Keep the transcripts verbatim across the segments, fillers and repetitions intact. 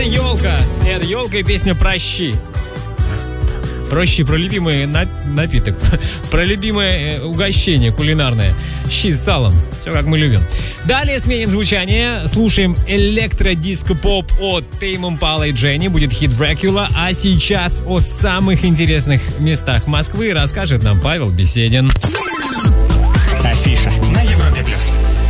елка. Это елка и песня «Прощи». Проще про любимый на- напиток, про любимое угощение кулинарное. Щи с салом. Все как мы любим. Далее сменим звучание. Слушаем электродиско-поп от Tame Impala и Jenny. Будет хит Dracula. А сейчас о самых интересных местах Москвы расскажет нам Павел Беседин. Афиша на Европе плюс.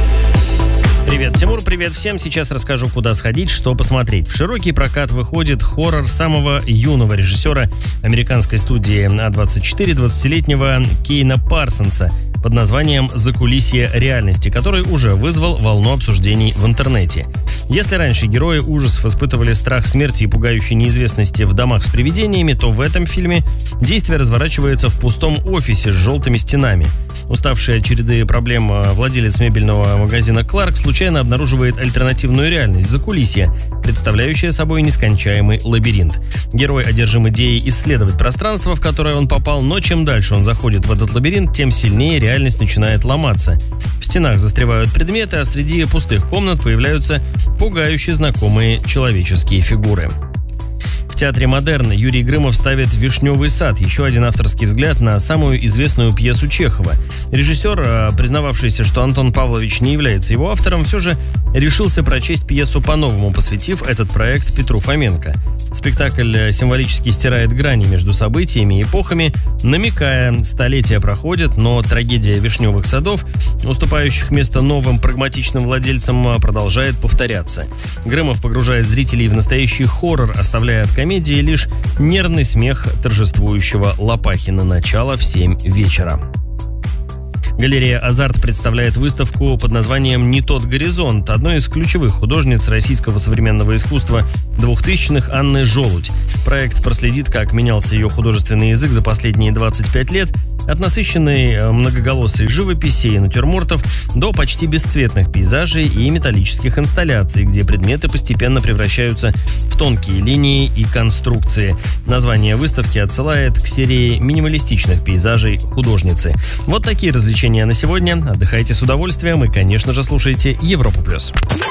Привет, Тимур, привет всем. Сейчас расскажу, куда сходить, что посмотреть. В широкий прокат выходит хоррор самого юного режиссера американской студии А двадцать четыре, двадцатилетнего Кейна Парсонса под названием «Закулисье реальности», который уже вызвал волну обсуждений в интернете. Если раньше герои ужасов испытывали страх смерти и пугающей неизвестности в домах с привидениями, то в этом фильме действие разворачивается в пустом офисе с желтыми стенами. Уставший от череды проблем владелец мебельного магазина «Кларк» случайно обнаруживает альтернативную реальность – закулисье, представляющее собой нескончаемый лабиринт. Герой одержим идеей исследовать пространство, в которое он попал, но чем дальше он заходит в этот лабиринт, тем сильнее реальность начинает ломаться. В стенах застревают предметы, а среди пустых комнат появляются пугающе знакомые человеческие фигуры. В театре «Модерн» Юрий Грымов ставит «Вишневый сад», еще один авторский взгляд на самую известную пьесу Чехова. Режиссер, признававшийся, что Антон Павлович не является его автором, все же решился прочесть пьесу по-новому, посвятив этот проект Петру Фоменко. Спектакль символически стирает грани между событиями и эпохами, намекая, столетия проходят, но трагедия вишневых садов, уступающих место новым прагматичным владельцам, продолжает повторяться. Грымов погружает зрителей в настоящий хоррор, оставляя от комедии лишь нервный смех торжествующего Лопахина. Начало в семь вечера. Галерея «Азарт» представляет выставку под названием «Не тот горизонт» одной из ключевых художниц российского современного искусства двухтысячных Анны Желудь. Проект проследит, как менялся ее художественный язык за последние двадцать пять лет, от насыщенной многоголосой живописи и натюрмортов до почти бесцветных пейзажей и металлических инсталляций, где предметы постепенно превращаются в тонкие линии и конструкции. Название выставки отсылает к серии минималистичных пейзажей художницы. Вот такие развлечения на сегодня. Отдыхайте с удовольствием и, конечно же, слушайте Европу+.